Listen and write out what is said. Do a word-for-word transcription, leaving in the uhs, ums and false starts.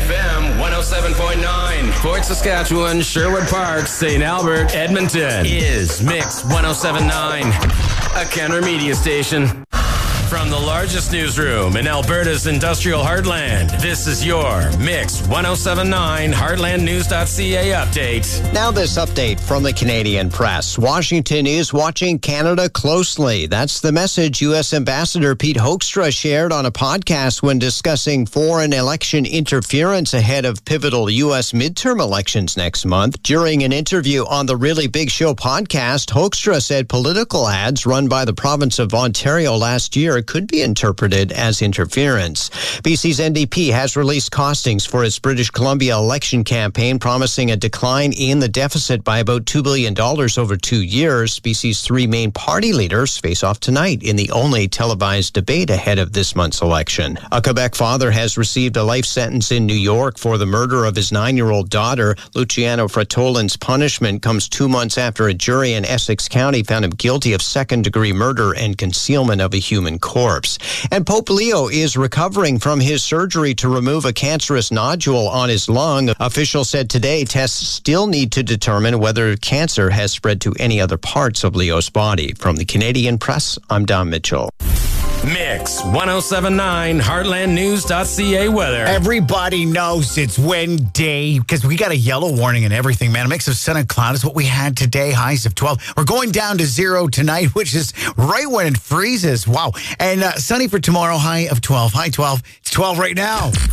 F M one oh seven point nine. Fort Saskatchewan, Sherwood Park, Saint Albert, Edmonton is Mix one oh seven point nine, a Kenner media station. From the largest newsroom in Alberta's industrial heartland, this is your Mix one oh seven point nine Heartland News dot C A update. Now this update from the Canadian press. Washington is watching Canada closely. That's the message U S Ambassador Pete Hoekstra shared on a podcast when discussing foreign election interference ahead of pivotal U S midterm elections next month. During an interview on the Really Big Show podcast, Hoekstra said political ads run by the province of Ontario last year could be interpreted as interference. B C's N D P has released costings for its British Columbia election campaign, promising a decline in the deficit by about two billion dollars over two years. B C's three main party leaders face off tonight in the only televised debate ahead of this month's election. A Quebec father has received a life sentence in New York for the murder of his nine-year-old daughter. Luciano Fratolin's punishment comes two months after a jury in Essex County found him guilty of second-degree murder and concealment of a human corpse. And Pope Leo is recovering from his surgery to remove a cancerous nodule on his lung. Officials said today tests still need to determine whether cancer has spread to any other parts of Leo's body. From the Canadian Press, I'm Don Mitchell. Mix one oh seven point nine Heartland News dot C A weather. Everybody knows it's wind day because we got a yellow warning and everything, man. A mix of sun and cloud is what we had today. Highs of twelve. We're going down to zero tonight, which is right when it freezes. Wow. And uh, sunny for tomorrow. High of twelve. High twelve. It's twelve right now.